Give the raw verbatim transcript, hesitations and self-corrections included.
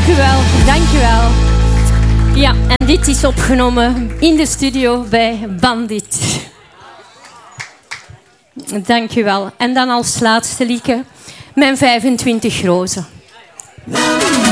Dank u wel, dank u wel. Ja, en dit is opgenomen in de studio bij Bandit. Dank u wel. En dan als laatste, Lieke, mijn vijfentwintig rozen.